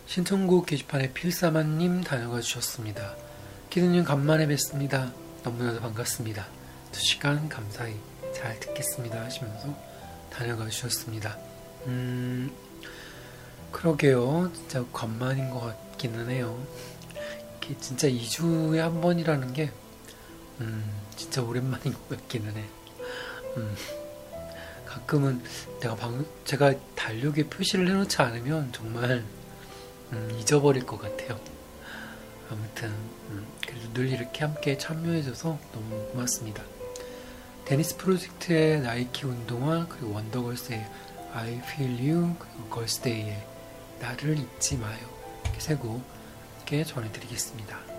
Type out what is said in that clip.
신청곡 게시판에 필사만님 다녀가 주셨습니다. 키드님 간만에 뵙습니다. 너무나도 반갑습니다. 2시간 감사히 잘 듣겠습니다 하시면서 다녀가 주셨습니다. 그러게요. 진짜 간만인 것 같기는 해요. 이게 진짜 2주에 한 번이라는 게 진짜 오랜만인 것 같기는 해. 가끔은 제가 달력에 표시를 해놓지 않으면 정말 잊어버릴 것 같아요. 아무튼 그래도 늘 이렇게 함께 참여해줘서 너무 고맙습니다. 데니스 프로젝트의 나이키 운동화, 그리고 원더걸스의 I Feel You, 그리고 걸스데이의 나를 잊지 마요, 이렇게 세 곡 함께 전해드리겠습니다.